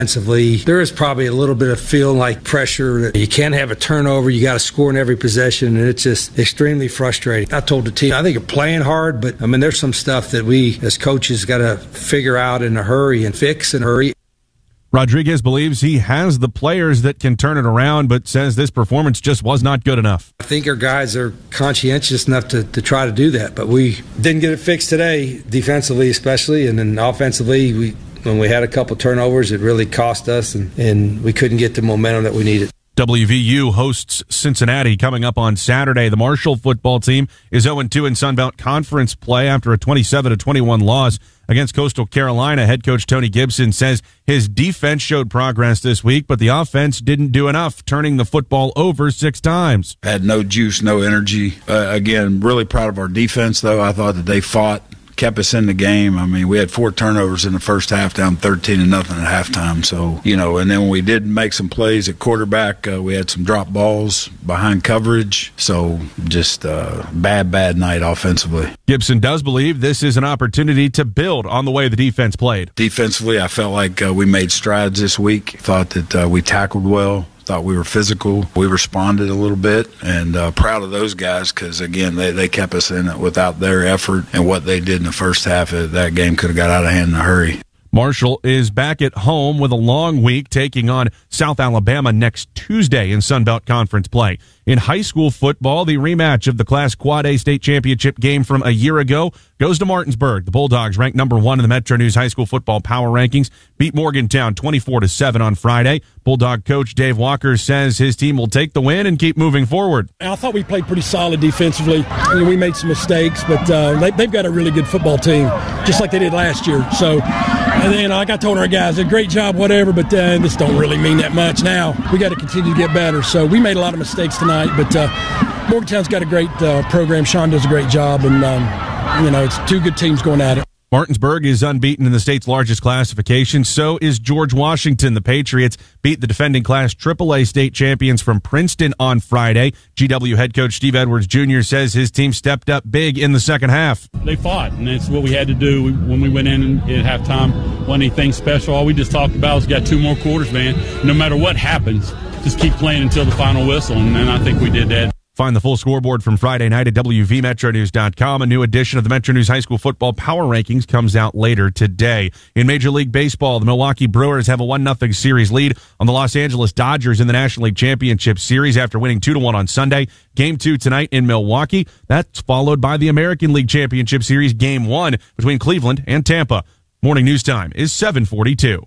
Offensively, there is probably a little bit of feeling like pressure that you can't have a turnover. You got to score in every possession, and it's just extremely frustrating. I told the team, I think you're playing hard, but there's some stuff that we as coaches got to figure out in a hurry and fix in a hurry. Rodriguez believes he has the players that can turn it around, but says this performance just was not good enough. I think our guys are conscientious enough to try to do that, but we didn't get it fixed today, defensively especially, and then offensively, when we had a couple turnovers, it really cost us, and we couldn't get the momentum that we needed. WVU hosts Cincinnati coming up on Saturday. The Marshall football team is 0-2 in Sun Belt Conference play after a 27-21 loss against Coastal Carolina. Head coach Tony Gibson says his defense showed progress this week, but the offense didn't do enough, turning the football over 6 times. Had no juice, no energy. Again, really proud of our defense, though. I thought that they fought, kept us in the game. I mean, we had 4 turnovers in the first half, down 13-0 at halftime. So, and then when we did make some plays at quarterback, we had some drop balls behind coverage. So just bad night offensively. Gibson does believe this is an opportunity to build on the way the defense played. Defensively, I felt like we made strides this week. Thought that we tackled well. Thought we were physical. We responded a little bit, and proud of those guys because, again, they kept us in it. Without their effort and what they did in the first half, that game could have got out of hand in a hurry. Marshall is back at home with a long week, taking on South Alabama next Tuesday in Sun Belt Conference play. In high school football, the rematch of the Class Quad A state championship game from a year ago goes to Martinsburg. The Bulldogs, ranked number 1 in the Metro News High School Football Power Rankings, beat Morgantown 24-7 on Friday. Bulldog coach Dave Walker says his team will take the win and keep moving forward. I thought we played pretty solid defensively. We made some mistakes, but they've got a really good football team, just like they did last year. So, and then like I told our guys, a great job, whatever, but this don't really mean that much now. We got to continue to get better. So we made a lot of mistakes tonight, but Morgantown's got a great program. Sean does a great job, and it's 2 good teams going at it. Martinsburg is unbeaten in the state's largest classification. So is George Washington. The Patriots beat the defending Class AAA state champions from Princeton on Friday. GW head coach Steve Edwards Jr. says his team stepped up big in the second half. They fought, and that's what we had to do when we went in at halftime. Wasn't anything special. All we just talked about was got 2 more quarters, man. No matter what happens, just keep playing until the final whistle, and I think we did that. Find the full scoreboard from Friday night at WVMetroNews.com. A new edition of the Metro News High School Football Power Rankings comes out later today. In Major League Baseball, the Milwaukee Brewers have a 1-0 series lead on the Los Angeles Dodgers in the National League Championship Series after winning 2-1 on Sunday. Game 2 tonight in Milwaukee. That's followed by the American League Championship Series Game 1 between Cleveland and Tampa. Morning news time is 7:42.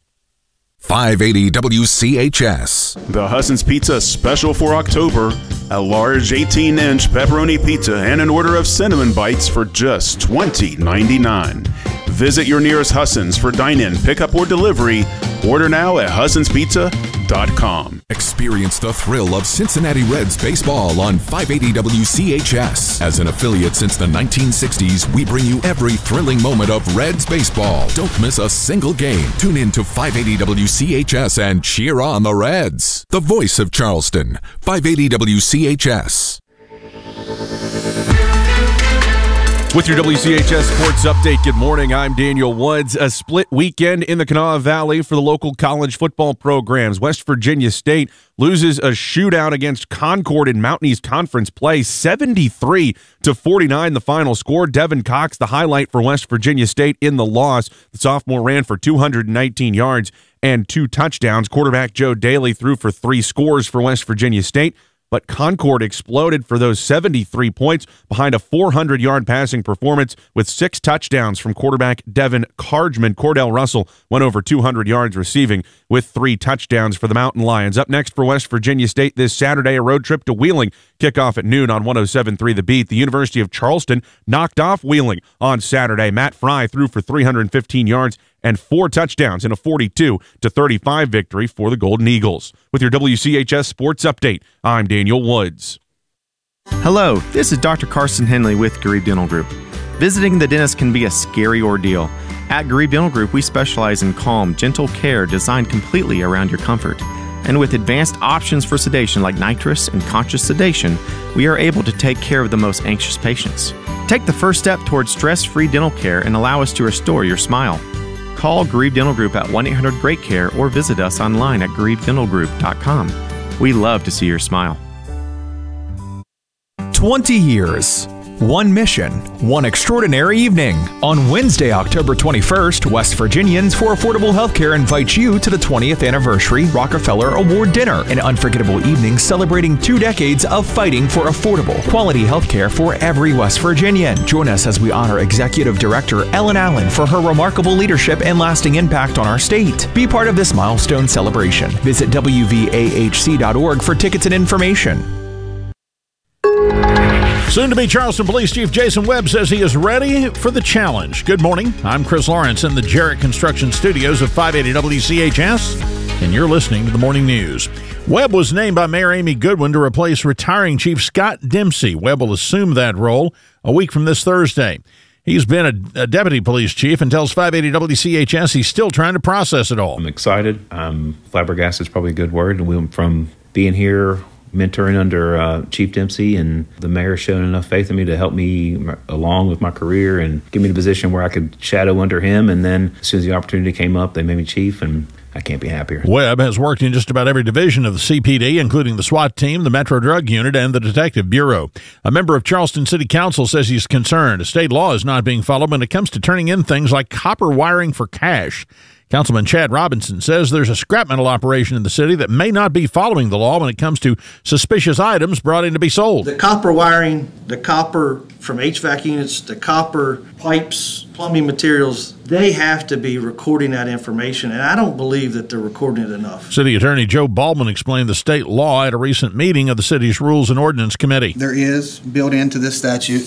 580 WCHS. The Husson's Pizza special for October. A large 18-inch pepperoni pizza and an order of cinnamon bites for just $20.99. Visit your nearest Husson's for dine-in, pickup, or delivery. Order now at HussonsPizza.com. Experience the thrill of Cincinnati Reds baseball on 580 WCHS. As an affiliate since the 1960s, we bring you every thrilling moment of Reds baseball. Don't miss a single game. Tune in to 580 WCHS and cheer on the Reds. The voice of Charleston, 580 WCHS. With your WCHS Sports Update, good morning. I'm Daniel Woods. A split weekend in the Kanawha Valley for the local college football programs. West Virginia State loses a shootout against Concord in Mountain East Conference play, 73-49 the final score. Devin Cox, the highlight for West Virginia State in the loss. The sophomore ran for 219 yards and 2 touchdowns. Quarterback Joe Daly threw for 3 scores for West Virginia State. But Concord exploded for those 73 points behind a 400-yard passing performance with 6 touchdowns from quarterback Devin Cargman. Cordell Russell went over 200 yards receiving with 3 touchdowns for the Mountain Lions. Up next for West Virginia State this Saturday, a road trip to Wheeling. Kickoff at noon on 107.3 The Beat. The University of Charleston knocked off Wheeling on Saturday. Matt Fry threw for 315 yards and 4 touchdowns in a 42-35 victory for the Golden Eagles. With your WCHS Sports Update, I'm Daniel Woods. Hello, this is Dr. Carson Henley with Garib Dental Group. Visiting the dentist can be a scary ordeal. At Garib Dental Group, we specialize in calm, gentle care designed completely around your comfort. And with advanced options for sedation like nitrous and conscious sedation, we are able to take care of the most anxious patients. Take the first step towards stress-free dental care and allow us to restore your smile. Call Grieve Dental Group at 1-800-GREAT-CARE or visit us online at grievedentalgroup.com. We love to see your smile. 20 years. One mission, one extraordinary evening. On Wednesday, October 21st, West Virginians for Affordable Healthcare invites you to the 20th Anniversary Rockefeller Award Dinner, an unforgettable evening celebrating 2 decades of fighting for affordable, quality healthcare for every West Virginian. Join us as we honor Executive Director Ellen Allen for her remarkable leadership and lasting impact on our state. Be part of this milestone celebration. Visit WVAHC.org for tickets and information. Soon-to-be Charleston Police Chief Jason Webb says he is ready for the challenge. Good morning. I'm Chris Lawrence in the Jarrett Construction Studios of 580 WCHS, and you're listening to the Morning News. Webb was named by Mayor Amy Goodwin to replace retiring Chief Scott Dempsey. Webb will assume that role a week from this Thursday. He's been a deputy police chief and tells 580 WCHS he's still trying to process it all. I'm excited. Flabbergasted is probably a good word. We went from being here mentoring under Chief Dempsey, and the mayor showed enough faith in me to help me along with my career and give me the position where I could shadow under him. And then as soon as the opportunity came up, they made me chief, and I can't be happier. Webb has worked in just about every division of the CPD, including the SWAT team, the Metro Drug Unit, and the Detective Bureau. A member of Charleston City Council says he's concerned a state law is not being followed when it comes to turning in things like copper wiring for cash. Councilman Chad Robinson says there's a scrap metal operation in the city that may not be following the law when it comes to suspicious items brought in to be sold. The copper wiring, the copper from HVAC units, the copper pipes, plumbing materials, they have to be recording that information, and I don't believe that they're recording it enough. City Attorney Joe Baldwin explained the state law at a recent meeting of the city's Rules and Ordinance Committee. There is, built into this statute,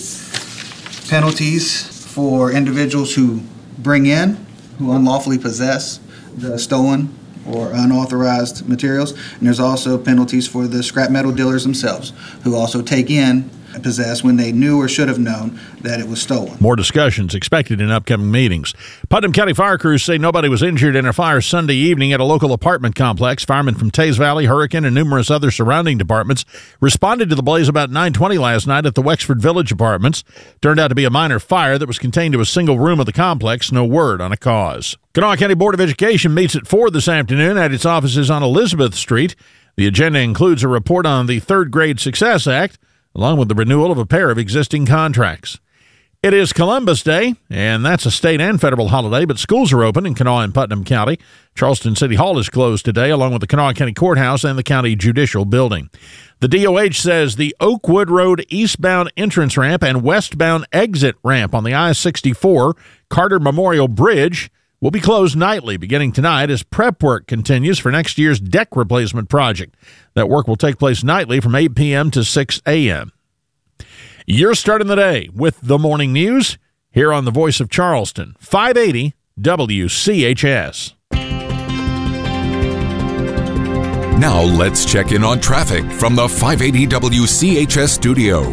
penalties for individuals who bring in, who unlawfully possess the stolen or unauthorized materials. And there's also penalties for the scrap metal dealers themselves, who also take in and possess when they knew or should have known that it was stolen. More discussions expected in upcoming meetings. Putnam County fire crews say nobody was injured in a fire Sunday evening at a local apartment complex. Firemen from Taze Valley, Hurricane, and numerous other surrounding departments responded to the blaze about 9:20 last night at the Wexford Village Apartments. Turned out to be a minor fire that was contained to a single room of the complex. No word on a cause. Kanawha County Board of Education meets at 4 this afternoon at its offices on Elizabeth Street. The agenda includes a report on the Third Grade Success Act, along with the renewal of a pair of existing contracts. It is Columbus Day, and that's a state and federal holiday, but schools are open in Kanawha and Putnam County. Charleston City Hall is closed today, along with the Kanawha County Courthouse and the County Judicial Building. The DOH says the Oakwood Road eastbound entrance ramp and westbound exit ramp on the I-64 Carter Memorial Bridge will be closed nightly beginning tonight as prep work continues for next year's deck replacement project. That work will take place nightly from 8 p.m. to 6 a.m. You're starting the day with the morning news here on the Voice of Charleston, 580 WCHS. Now let's check in on traffic from the 580 WCHS studio.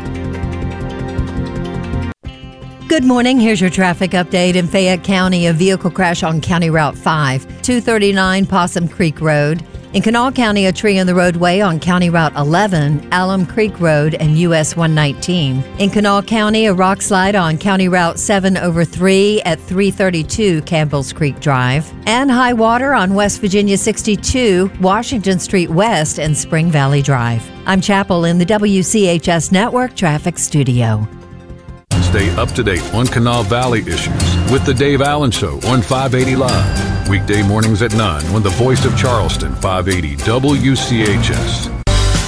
Good morning. Here's your traffic update in Fayette County. A vehicle crash on County Route 5, 239 Possum Creek Road. In Kanawha County, a tree in the roadway on County Route 11, Alum Creek Road and US 119. In Kanawha County, a rock slide on County Route 7/3 at 332 Campbell's Creek Drive. And high water on West Virginia 62, Washington Street West and Spring Valley Drive. I'm Chapel in the WCHS Network Traffic Studio. Stay up to date on Kanawha Valley issues with the Dave Allen Show on 580 Live. Weekday mornings at 9 on the Voice of Charleston, 580 WCHS.